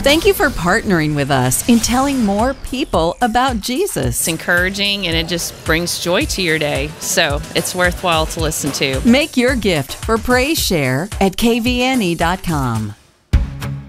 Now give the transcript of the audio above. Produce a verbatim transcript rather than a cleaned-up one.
Thank you for partnering with us in telling more people about Jesus. It's encouraging and it just brings joy to your day. So it's worthwhile to listen to. Make your gift for Praise Share at K V N E dot com.